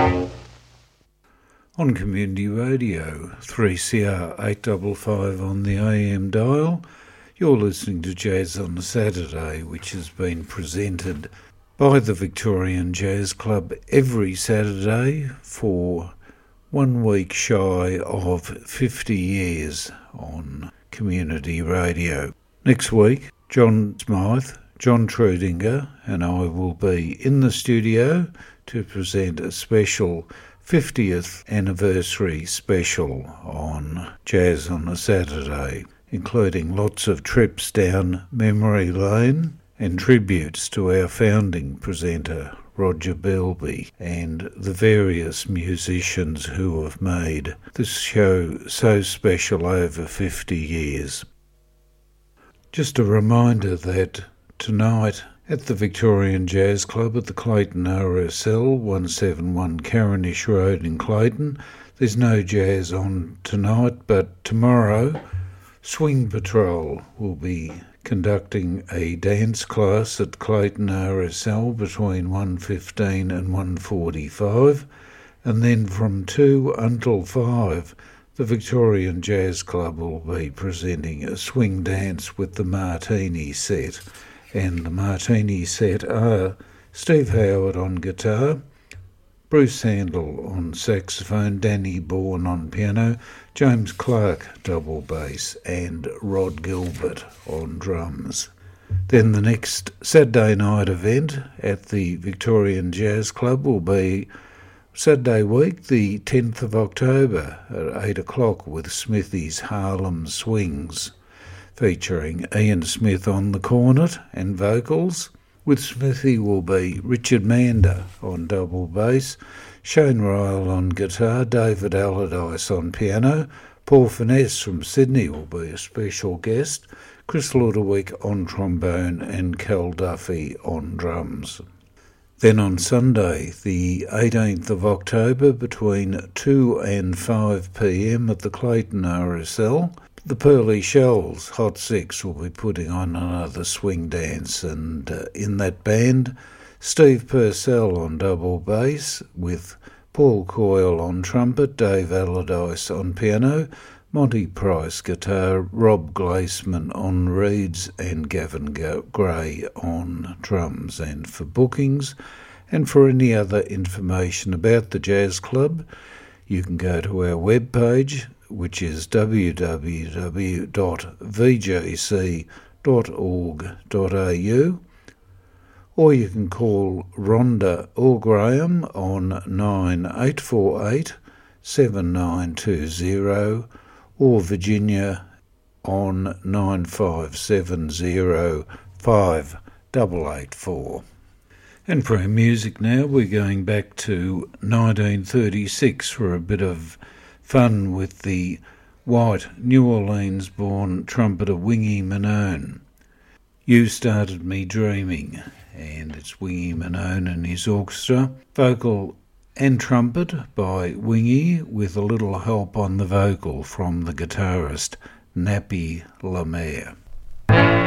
On Community Radio, 3CR 855 on the AM dial, you're listening to Jazz on a Saturday, which has been presented by the Victorian Jazz Club every Saturday for 1 week shy of 50 years on Community Radio. Next week, John Smythe, John Trudinger and I will be in the studio to present a special 50th anniversary special on Jazz on a Saturday, including lots of trips down memory lane and tributes to our founding presenter, Roger Belby, and the various musicians who have made this show so special over 50 years. Just a reminder that tonight at the Victorian Jazz Club at the Clayton RSL, 171 Carinish Road in Clayton, there's no jazz on tonight, but tomorrow Swing Patrol will be conducting a dance class at Clayton RSL between 1:15 and 1:45, and then from 2 until 5 the Victorian Jazz Club will be presenting a swing dance with the Martini set. And the Martini set are Steve Howard on guitar, Bruce Handel on saxophone, Danny Bourne on piano, James Clark double bass, and Rod Gilbert on drums. Then the next Saturday night event at the Victorian Jazz Club will be Saturday week, the 10th of October at 8 o'clock with Smithy's Harlem Swings, featuring Ian Smith on the cornet and vocals. With Smithy will be Richard Mander on double bass, Shane Ryle on guitar, David Allardyce on piano, Paul Finesse from Sydney will be a special guest, Chris Ludowick on trombone and Cal Duffy on drums. Then on Sunday, the 18th of October, between 2 and 5 p.m. at the Clayton RSL, the Pearly Shells Hot Six will be putting on another swing dance, and in that band, Steve Purcell on double bass with Paul Coyle on trumpet, Dave Allardyce on piano, Monty Price guitar, Rob Glaceman on reeds, and Gavin Gray on drums. And for bookings and for any other information about the Jazz Club, you can go to our webpage, which is www.vjc.org.au, or you can call Rhonda or Graham on 9848 7920 or Virginia on 9570 5884. And for our music now, we're going back to 1936 for a bit of fun with the white New Orleans-born trumpeter Wingy Manone. You Started Me Dreaming, and it's Wingy Manone and his orchestra, vocal and trumpet by Wingy with a little help on the vocal from the guitarist Nappy Lemaire.